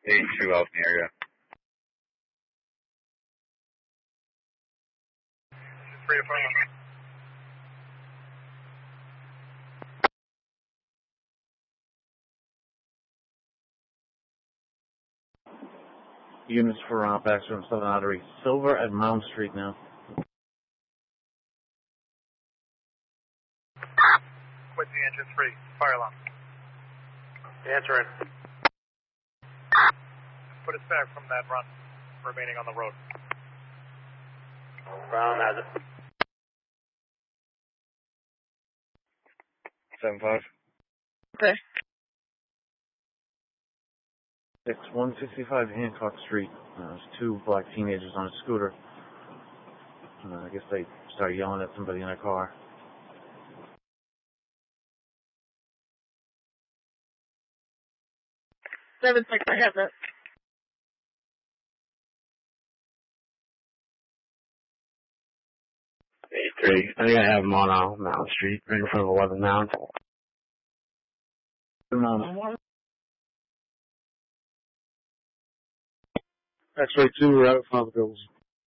8-2 out in the area. 3 affirmative. Units for Baxter and Southern Artery. Silver at Mound Street now. Quincy engine 3, fire alarm. Answer it. Put us back from that run, remaining on the road. Brown has it. 7-5. Okay. It's 165 Hancock Street. There's 2 black teenagers on a scooter. I guess they started yelling at somebody in a car. 7-6, I have that. Three. I think I have them on Mound Street, right in front of 11 Mound. X-ray 2, we're out in front of the buildings.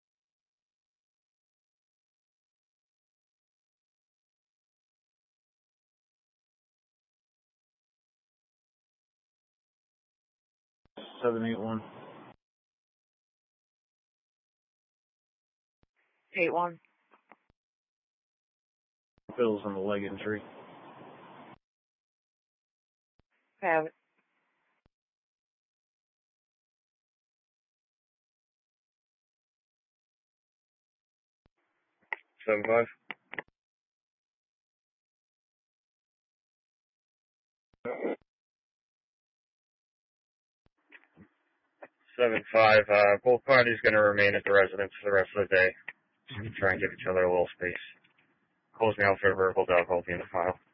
Seven, 8-1. 8-1. Bill's on the leg injury. Have it. 7-5. Both parties going to remain at the residence for the rest of the day. Try and give each other a little space. Close me out for a verbal dog. I'll be in the file.